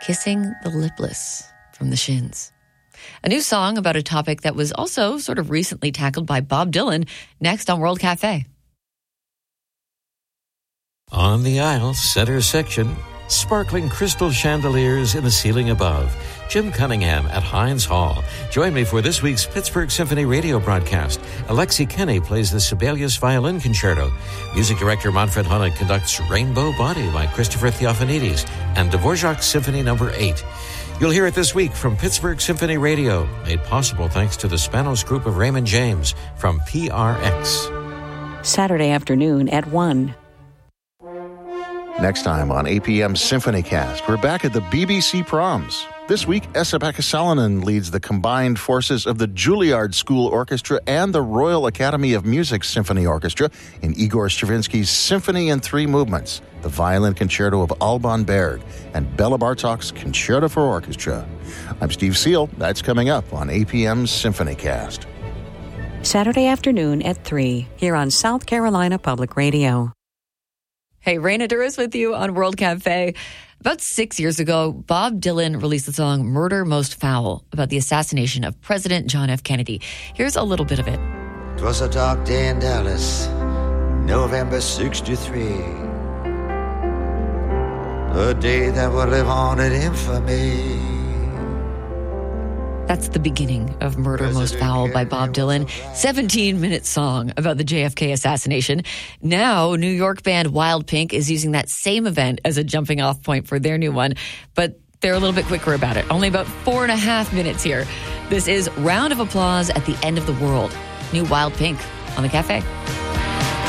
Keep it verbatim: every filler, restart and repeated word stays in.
Kissing the Lipless from the Shins. A new song about a topic that was also sort of recently tackled by Bob Dylan, next on World Cafe. On the aisle, center section, sparkling crystal chandeliers in the ceiling above. Jim Cunningham at Heinz Hall. Join me for this week's Pittsburgh Symphony radio broadcast. Alexi Kenny plays the Sibelius Violin Concerto. Music director Manfred Honig conducts Rainbow Body by Christopher Theophanides and Dvorak's Symphony Number eight. You'll hear it this week from Pittsburgh Symphony Radio, made possible thanks to the Spanos Group of Raymond James from P R X. Saturday afternoon at one. Next time on A P M Symphony Cast, we're back at the B B C Proms. This week, Esa-Pekka Salonen leads the combined forces of the Juilliard School Orchestra and the Royal Academy of Music Symphony Orchestra in Igor Stravinsky's Symphony in Three Movements, the Violin Concerto of Alban Berg, and Bela Bartok's Concerto for Orchestra. I'm Steve Seal. That's coming up on A P M Symphony Cast. Saturday afternoon at three, here on South Carolina Public Radio. Hey, Raina Duras with you on World Cafe. About six years ago, Bob Dylan released the song Murder Most Foul about the assassination of President John F. Kennedy. Here's a little bit of it. It was a dark day in Dallas, November sixty-three. A day that would live on in infamy. That's the beginning of Murder Most Foul by Bob Dylan. seventeen-minute song about the J F K assassination. Now, New York band Wild Pink is using that same event as a jumping-off point for their new one, but they're a little bit quicker about it. Only about four and a half minutes here. This is Round of Applause at the End of the World. New Wild Pink on the Cafe.